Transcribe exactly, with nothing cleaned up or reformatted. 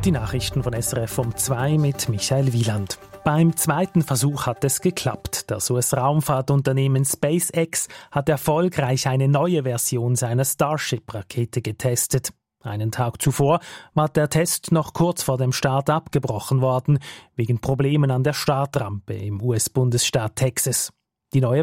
Die Nachrichten von S R F um zwei mit Michael Wieland. Beim zweiten Versuch hat es geklappt. Das U S-Raumfahrtunternehmen SpaceX hat erfolgreich eine neue Version seiner Starship-Rakete getestet. Einen Tag zuvor war der Test noch kurz vor dem Start abgebrochen worden, wegen Problemen an der Startrampe im U S-Bundesstaat Texas. Die neue